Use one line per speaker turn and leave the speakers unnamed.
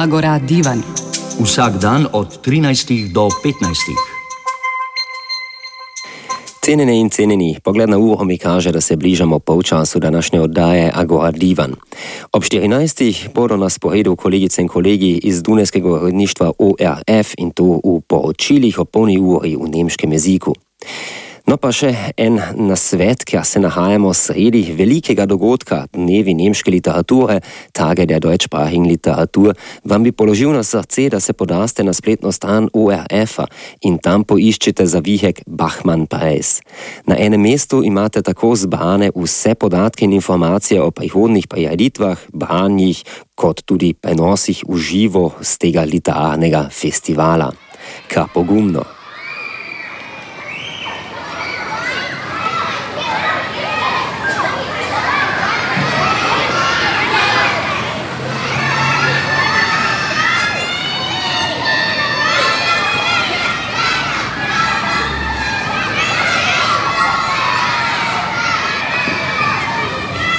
Agora Divan.
Vsak dan od 13 do 15.
Cenjene in cenjeni, pogled na uro mi kaže, da se bližamo polčasu današnje oddaje Agora Divan. Ob 14. bodo na sporedu kolegice in kolegi iz dunajskega uredništva ORF in to v poročilih o polni uri v nemškem jeziku. No pa še en nasvet, ker se nahajamo sredi velikega dogodka, dnevi nemške literature, Tage der deutschsprachigen Literatur, vam bi položil na srce, da se podaste na spletno stran ORF-a in tam poiščete zavihek Bachmann-Preis. Na enem mestu imate tako zbrane vse podatke in informacije o prihodnih prireditvah, branjih, kot tudi prenosih v živo z tega literarnega festivala. Kar pogumno.